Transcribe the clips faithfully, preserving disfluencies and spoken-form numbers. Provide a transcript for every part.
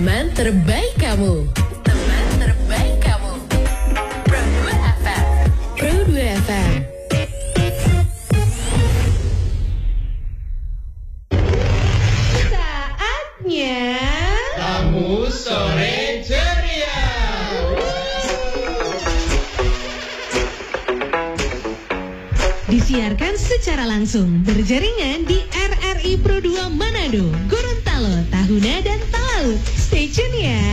Teman terbaik kamu. Teman terbaik kamu. Pro dua F M. Pro dua F M. Saatnya Kamu Sore Ceria. disiarkan secara langsung berjaringan di R R I Pro dua Manado, Gorontalo, Tahuna, dan Talaut. Stay tune ya.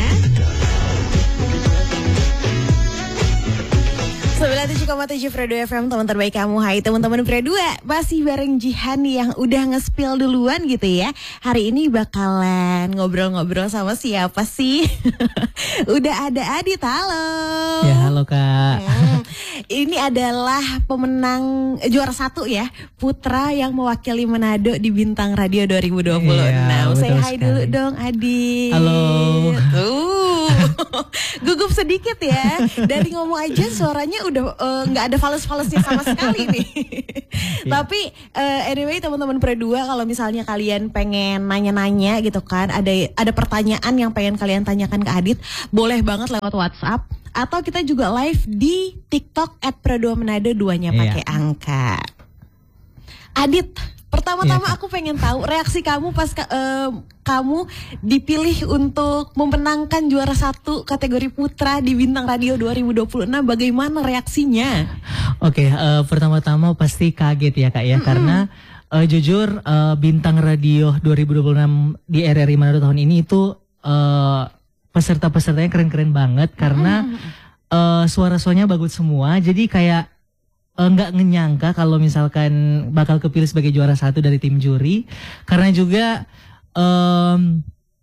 sembilan puluh tujuh koma tujuh Pro dua F M, teman terbaik kamu. Hai teman-teman Pro dua, masih bareng Jihan yang udah nge-spill duluan gitu ya. Hari ini bakalan ngobrol-ngobrol sama siapa sih? Udah ada Adit, halo. Ya halo Kak. Hmm, ini adalah pemenang eh, juara satu ya, putra yang mewakili Manado di Bintang Radio dua ribu dua puluh enam. Iya, Say betul hai sekali. dulu dong Adit. Halo. Tuh. Gugup sedikit ya. Dari ngomong aja suaranya udah nggak uh, ada fales-falesnya sama sekali nih. Tapi uh, anyway teman-teman Pro dua, kalau misalnya kalian pengen nanya-nanya gitu kan, ada ada pertanyaan yang pengen kalian tanyakan ke Adit, boleh banget lewat WhatsApp atau kita juga live di TikTok at Pro dua Manado, duanya pakai Iya. angka. Adit, pertama-tama Iya, Kak. aku pengen tahu reaksi kamu pas ka- eh, kamu dipilih untuk memenangkan juara satu kategori putra di Bintang Radio dua ribu dua puluh enam. Bagaimana reaksinya? Oke, eh, pertama-tama pasti kaget ya Kak ya, karena eh, jujur eh, Bintang Radio dua ribu dua puluh enam di R R I Manado tahun ini itu eh, peserta-pesertanya keren-keren banget karena eh, suara-suaranya bagus semua. Jadi kayak eh, nggak ngenyangka kalau misalkan bakal kepilih sebagai juara satu dari tim juri, karena juga em,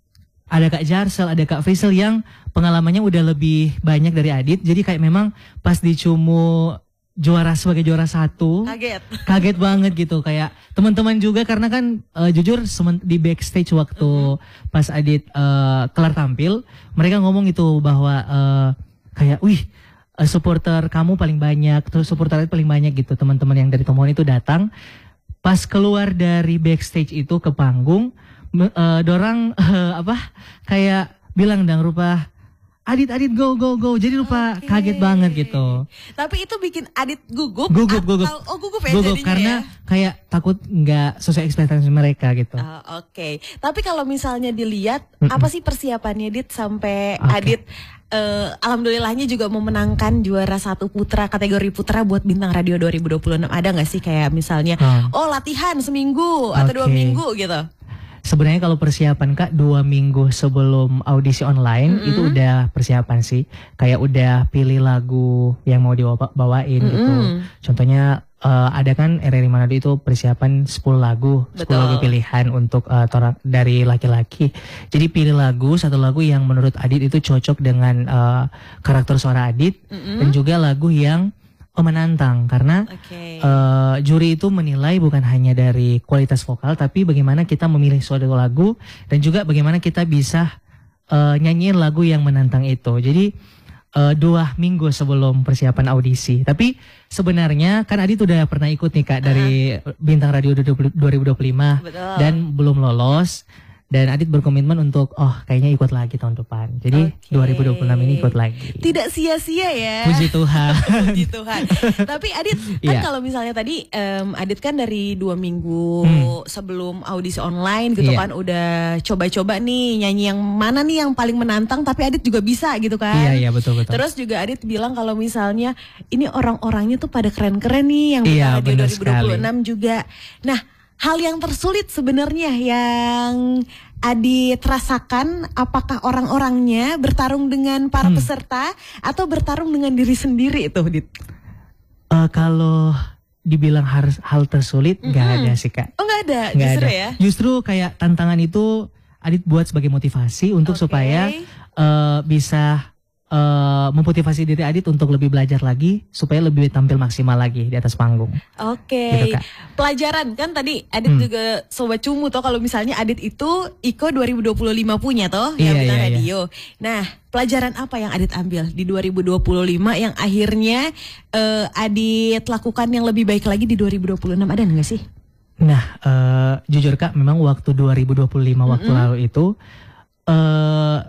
ada Kak Jarsel, ada Kak Frisel yang pengalamannya udah lebih banyak dari Adit. Jadi kayak memang pas dicumu juara sebagai juara satu, Kaget. kaget banget gitu. Kayak teman-teman juga karena kan eh, jujur semen- di backstage waktu pas Adit eh, kelar tampil, mereka ngomong itu bahwa eh, kayak wih, eh, supporter kamu paling banyak, terus supporter Adit paling banyak gitu. Teman-teman yang dari Tomohon itu datang. Pas keluar dari backstage itu ke panggung, me- eh, dorang eh, apa kayak bilang dang rupa Adit Adit go go go, jadi lupa Oke. kaget banget gitu. Tapi itu bikin Adit gugup? Gugup, atau- gugup. Oh gugup ya Gugup jadinya karena ya? kayak takut nggak sesuai ekspektasi mereka gitu. Oh, Oke, tapi kalau misalnya dilihat Mm-mm. apa sih persiapannya Dit sampai Oke. Adit eh, alhamdulillahnya juga memenangkan juara satu putra kategori putra buat Bintang Radio dua ribu dua puluh enam. Ada nggak sih kayak misalnya Oh. oh latihan seminggu atau dua Oke. minggu gitu? Sebenarnya kalau persiapan Kak dua minggu sebelum audisi online Mm-mm. itu udah persiapan sih. Kayak udah pilih lagu yang mau dibawain gitu. Mm-mm. Contohnya eh, ada kan R R I Manado itu persiapan sepuluh lagu, sepuluh lagu Betul. pilihan untuk eh, tora- dari laki-laki. Jadi pilih lagu, satu lagu yang menurut Adit itu cocok dengan eh, karakter suara Adit, Mm-mm. dan juga lagu yang eh, menantang karena Oke. eh, juri itu menilai bukan hanya dari kualitas vokal, tapi bagaimana kita memilih suatu lagu dan juga bagaimana kita bisa eh, nyanyiin lagu yang menantang itu. Jadi eh, dua minggu sebelum persiapan audisi. Tapi sebenarnya kan Adit udah pernah ikut nih Kak dari Bintang Radio dua ribu dua puluh lima Betul. dan belum lolos. Dan Adit berkomitmen untuk oh kayaknya ikut lagi tahun depan. Jadi Oke. dua ribu dua puluh enam ini ikut lagi. Tidak sia-sia ya. Puji Tuhan. Puji Tuhan. Tapi Adit kan Iya. kalau misalnya tadi em, Adit kan dari dua minggu Hmm. sebelum audisi online gitu Iya. kan udah coba-coba nih nyanyi yang mana nih yang paling menantang tapi Adit juga bisa gitu kan. Iya iya betul betul. Terus juga Adit bilang kalau misalnya ini orang-orangnya tuh pada keren-keren nih yang Iya, Bintang Radio benar dua ribu dua puluh enam juga. Nah, hal yang tersulit sebenarnya yang Adit rasakan, apakah orang-orangnya bertarung dengan para Hmm. peserta atau bertarung dengan diri sendiri itu, Dit? Eh, kalau dibilang harus hal tersulit nggak Mm-mm. ada sih Kak. Oh nggak ada, Nggak justru ada. ya? Justru kayak tantangan itu Adit buat sebagai motivasi untuk Oke. supaya eh, bisa eh, memotivasi diri Adit untuk lebih belajar lagi supaya lebih tampil maksimal lagi di atas panggung. Oke, Gitu, Kak. pelajaran kan tadi Adit Hmm. juga sobat cumu toh kalau misalnya Adit itu Iko dua ribu dua puluh lima punya toh yang Iya, Bintang iya, iya. Radio. Nah, pelajaran apa yang Adit ambil di dua ribu dua puluh lima yang akhirnya eh, Adit lakukan yang lebih baik lagi di dua ribu dua puluh enam, ada nggak sih? Nah, eh, jujur Kak, memang waktu dua ribu dua puluh lima waktu Mm-mm. lalu itu eh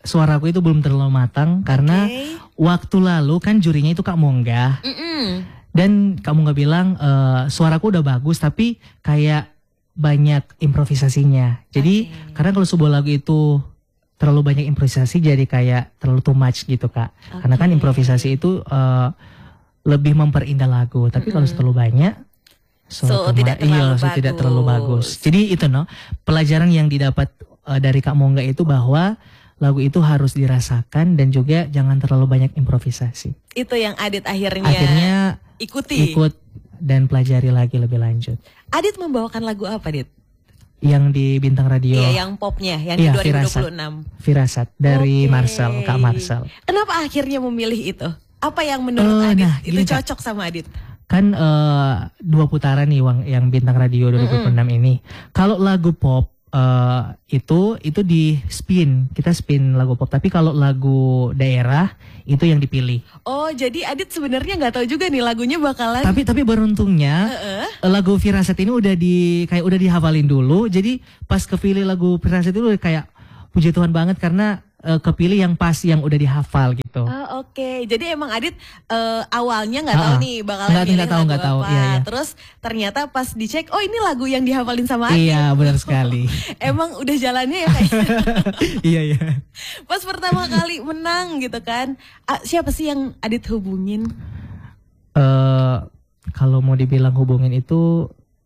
suaraku itu belum terlalu matang karena Oke. waktu lalu kan jurinya itu Kak Mongga. Mm-mm. Dan Kak Mongga bilang eh, suaraku udah bagus tapi kayak banyak improvisasinya. Jadi Oke. karena kalau sebuah lagu itu terlalu banyak improvisasi jadi kayak terlalu too much gitu Kak. Karena kan Oke. improvisasi itu eh, lebih memperindah lagu. Tapi kalau terlalu banyak So, suara tidak tema- iya, terlalu so tidak terlalu bagus. bagus. Jadi itu no pelajaran yang didapat eh, dari Kak Mongga itu bahwa lagu itu harus dirasakan dan juga jangan terlalu banyak improvisasi. Itu yang Adit akhirnya, Akhirnya ikuti. ikut dan pelajari lagi lebih lanjut. Adit membawakan lagu apa, Dit? Yang di Bintang Radio. Iya, yang popnya, yang Iya, di dua ribu dua puluh enam. Firasat dari Oke. Marcel, Kak Marcel. Kenapa akhirnya memilih itu? Apa yang menurut Eh, Adit nah, itu gini, Kak. cocok sama Adit? Kan eh, dua putaran nih Wang, yang Bintang Radio dua ribu dua puluh enam ini. Kalau lagu pop eh, itu itu di spin, kita spin lagu pop. Tapi kalau lagu daerah itu yang dipilih. Oh, jadi Adit sebenarnya nggak tahu juga nih lagunya bakalan. Tapi tapi beruntungnya Heeh. lagu Firasat ini udah di kayak udah dihafalin dulu. Jadi pas kepilih lagu Firasat itu kayak puji Tuhan banget karena eh, kepilih yang pas yang udah dihafal gitu. Oh, oke. Jadi emang Adit eh, awalnya nggak tahu Ah, ah. nih bakalan Nggak- milih nggak tahu, lagu nggak tahu. apa. Iya, iya. Terus ternyata pas dicek, oh ini lagu yang dihafalin sama Adit. Iya benar sekali. Emang udah jalannya ya kayaknya. Iya iya. Pas pertama kali menang gitu kan. Ah, siapa sih yang Adit hubungin? Eh kalau mau dibilang hubungin itu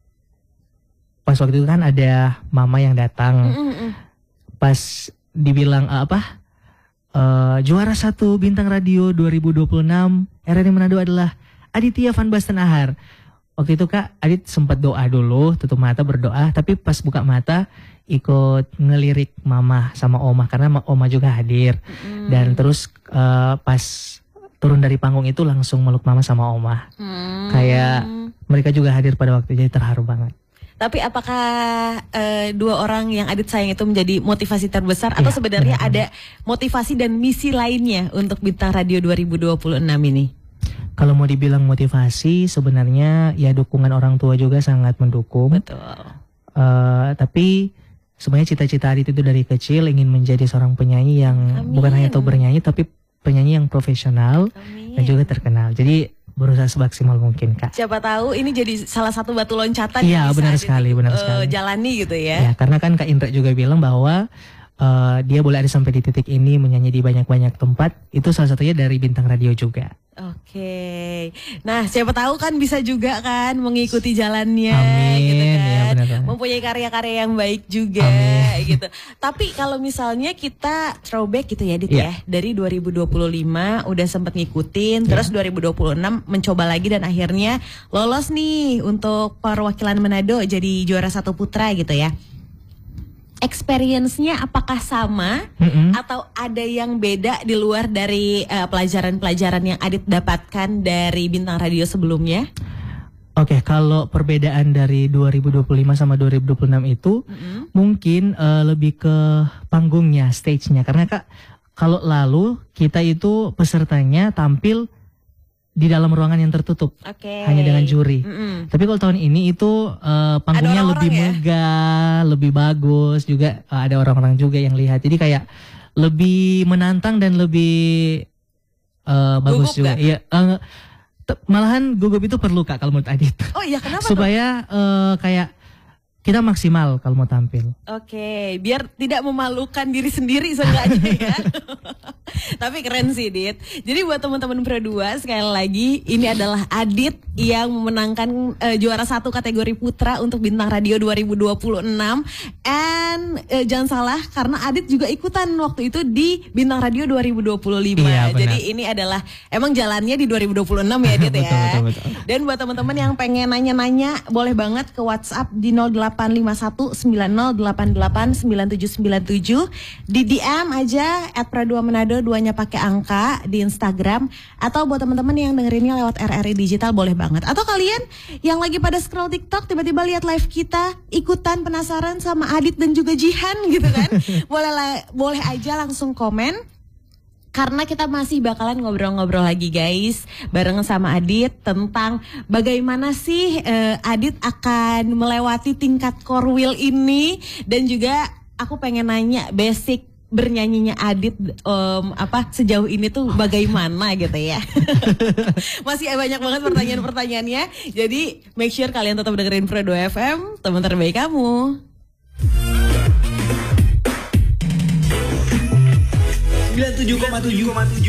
pas waktu itu kan ada mama yang datang. Mm-mm. Pas dibilang eh, apa eh, juara satu Bintang Radio dua ribu dua puluh enam R R I Manado adalah Aditya Van Basten Ahar. Waktu itu Kak Adit sempat doa dulu, tutup mata berdoa, tapi pas buka mata ikut ngelirik mama sama oma karena ma- oma juga hadir. Dan terus eh, pas turun dari panggung itu langsung meluk mama sama oma. Hmm. Kayak mereka juga hadir pada waktu itu, jadi terharu banget. Tapi apakah eh, dua orang yang Adit sayang itu menjadi motivasi terbesar atau Iya, sebenarnya benar. ada motivasi dan misi lainnya untuk Bintang Radio dua ribu dua puluh enam ini? Kalau mau dibilang motivasi, sebenarnya ya dukungan orang tua juga sangat mendukung. Betul. Eh, tapi sebenarnya cita-cita Adit itu dari kecil ingin menjadi seorang penyanyi yang Amin. bukan hanya tahu bernyanyi, tapi penyanyi yang profesional Amin. dan juga terkenal. Jadi berusaha semaksimal mungkin Kak. Siapa tahu ini jadi salah satu batu loncatan Iya, yang bisa benar Adit, sekali, benar eh, sekali. jalani gitu ya. Ya, karena kan Kak Indra juga bilang bahwa eh, dia boleh ada sampai di titik ini menyanyi di banyak-banyak tempat. Itu salah satunya dari Bintang Radio juga. Oke, nah siapa tahu kan bisa juga kan mengikuti jalannya, Amin, gitu kan, ya benar banget. mempunyai karya-karya yang baik juga, Amin. gitu. Tapi kalau misalnya kita throwback gitu ya, Dit Iya. ya, dari dua ribu dua puluh lima udah sempet ngikutin, terus dua ribu dua puluh enam mencoba lagi dan akhirnya lolos nih untuk perwakilan Manado jadi juara satu putra gitu ya. Experience-nya apakah sama Mm-mm. atau ada yang beda di luar dari eh, pelajaran-pelajaran yang Adit dapatkan dari Bintang Radio sebelumnya? Oke, kalau perbedaan dari dua ribu dua puluh lima sama dua ribu dua puluh enam itu mungkin eh, lebih ke panggungnya, stage-nya. Karena Kak, kalau lalu kita itu pesertanya tampil di dalam ruangan yang tertutup, Oke. hanya dengan juri. Mm-mm. Tapi kalau tahun ini itu eh, panggungnya orang-orang lebih ya? megah, lebih bagus, juga eh, ada orang-orang juga yang lihat. Jadi kayak lebih menantang dan lebih eh, bagus Gugup juga. nggak? Iya, eh, te- malahan gugup itu perlu Kak kalau menurut Adit. Oh iya, kenapa tuh? Supaya eh, kayak kita maksimal kalau mau tampil. Oke, biar tidak memalukan diri sendiri seenggaknya ya. Tapi keren sih, Dit. Jadi buat teman-teman Pro dua sekali lagi, ini adalah Adit yang memenangkan eh, juara satu kategori putra untuk Bintang Radio dua ribu dua puluh enam. And eh, jangan salah karena Adit juga ikutan waktu itu di Bintang Radio dua ribu dua puluh lima. Iya, benar. Jadi ini adalah emang jalannya di dua ribu dua puluh enam ya, Dit ya. Betul, betul, betul. Dan buat teman-teman yang pengen nanya-nanya, boleh banget ke WhatsApp di nol delapan lima satu sembilan nol delapan delapan sembilan tujuh sembilan tujuh. Di D M aja at Pro dua Manado, duanya pakai angka di Instagram. Atau buat teman-teman yang dengerinnya lewat R R I Digital boleh banget. Atau kalian yang lagi pada scroll TikTok tiba-tiba lihat live kita, ikutan penasaran sama Adit dan juga Jihan gitu kan. boleh la- boleh aja langsung komen. Karena kita masih bakalan ngobrol-ngobrol lagi guys bareng sama Adit tentang bagaimana sih eh, Adit akan melewati tingkat core wheel ini. Dan juga aku pengen nanya basic bernyanyinya Adit um, apa sejauh ini tuh bagaimana gitu ya. Masih banyak banget pertanyaan-pertanyaannya. Jadi make sure kalian tetap dengerin Pro dua F M, teman terbaik kamu. sembilan puluh tujuh koma tujuh